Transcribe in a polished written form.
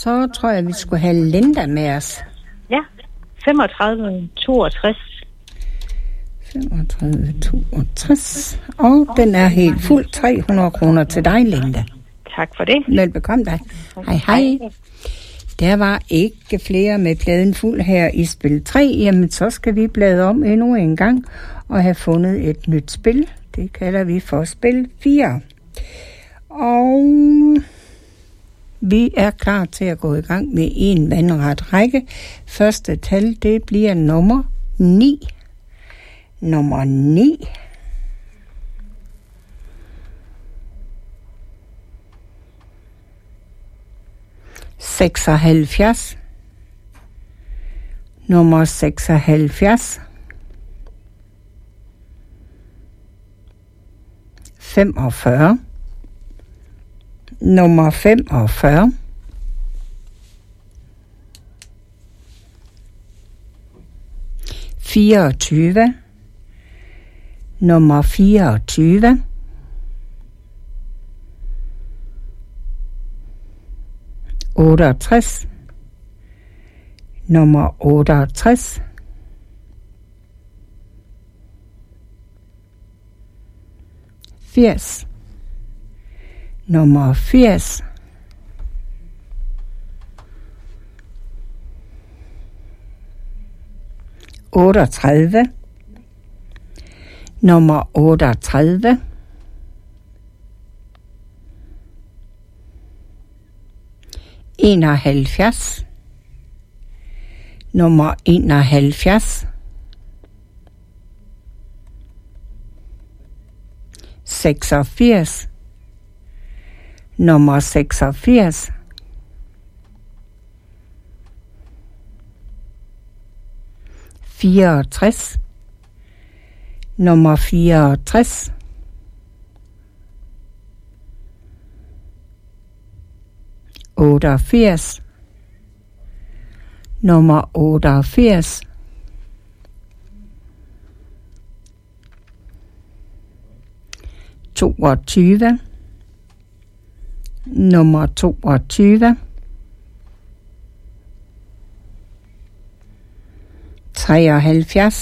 Så tror jeg, vi skulle have Linda med os. Ja, 35 62. 35 62. Og den er helt fuld. 300 kroner til dig, Linda. Tak for det. Velbekomme dig. Hej, hej. Der var ikke flere med pladen fuld her i spil 3. Jamen, så skal vi blade om endnu en gang og have fundet et nyt spil. Det kalder vi for spil 4. Og vi er klar til at gå i gang med en vandret række. Første tal, det bliver nummer 9. Nummer 9. ...76... nummer 76... 45... nummer 45... 24... nummer 24... 68... nummer 68... 80... nummer 80... 38... nummer 38... 71... nummer 71... 86... nummer 86... 64... nummer 64... 88... nummer 88... 22... nummer 22... 73...